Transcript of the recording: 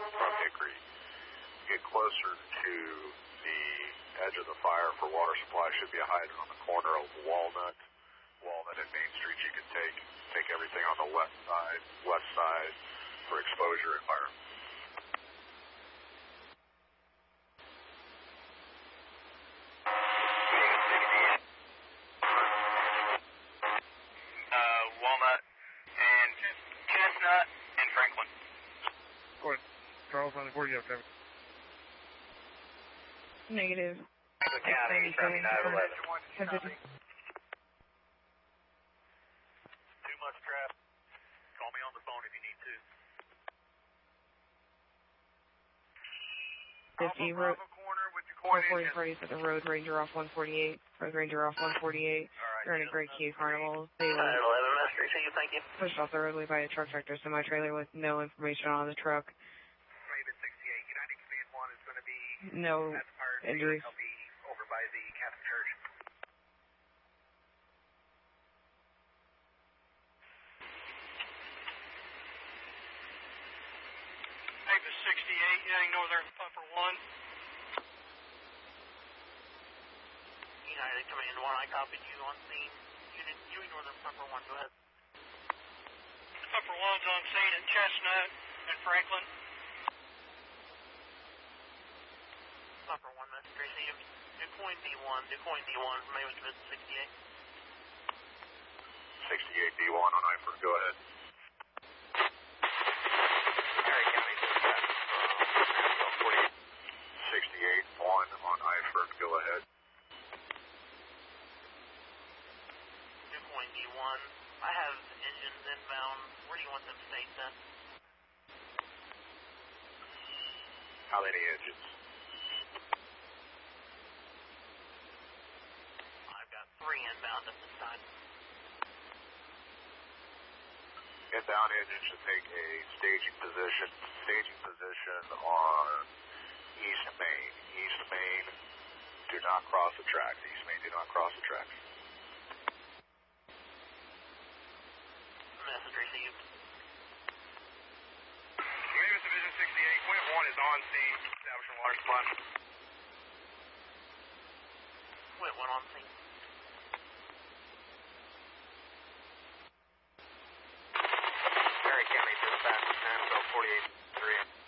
from Hickory. Get closer to the edge of the fire for water supply. Should be a hydrant on the corner of Walnut and Main Street. You can take everything on the west side for exposure and fire. Walnut and Chestnut and Franklin. Go ahead. Charles, on the board, you have traffic. Negative. The county, traffic 911. Too much traffic. Call me on the phone if you need to. 50 road. 440 for the Road Ranger off 148. Road Ranger off 148. They're in a Great Cave Carnival. They were 11 Street, thank you. pushed off the roadway by a truck tractor semi-trailer with no information on the truck. Raven 68, United Command 1 is going to be No at the fire injuries. I'll be over by the Catholic Church. Davis 68, heading northern Puffer 1. United Command 1, I copied you on scene. Unit Dewey Northern Puffer 1, go ahead. Puffer 1's on scene at Chestnut and Franklin. Puffer 1, message received. DuQuoin D1 from Mavis Division 68. 68 D1 on Iford. Go ahead. Perry County, 68 1 on Iford. Go ahead. DuQuoin D1. I have engines inbound. Where do you want them staked at? How many engines? I've got 3 inbound at this time. Inbound engine should take a staging position on East Main. East Main, do not cross the tracks. East Main, do not cross the tracks. Message received. Mavis Division 68, Quint 1 is on scene, establishing water supply. Quint 1 on scene.